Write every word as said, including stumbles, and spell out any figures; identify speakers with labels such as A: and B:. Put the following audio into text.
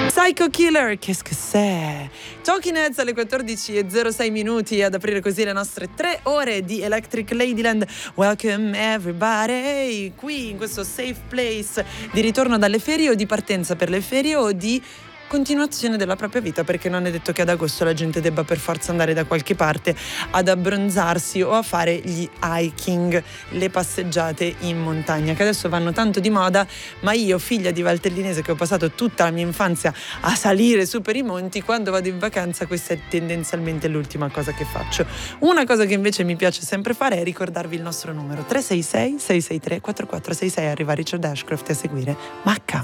A: Psycho Killer, che c'est? Talking Heads alle quattordici e zero sei minuti ad aprire così le nostre tre ore di Electric Ladyland. Welcome everybody, qui in questo safe place di ritorno dalle ferie o di partenza per le ferie o di continuazione della propria vita, perché non è detto che ad agosto la gente debba per forza andare da qualche parte ad abbronzarsi o a fare gli hiking, le passeggiate in montagna, che adesso vanno tanto di moda, ma io, figlia di valtellinese che ho passato tutta la mia infanzia a salire su per i monti, quando vado in vacanza questa è tendenzialmente l'ultima cosa che faccio. Una cosa che invece mi piace sempre fare è ricordarvi il nostro numero tre sei sei sei sei tre quattro quattro sei sei, arriva Richard Ashcroft a seguire Macca.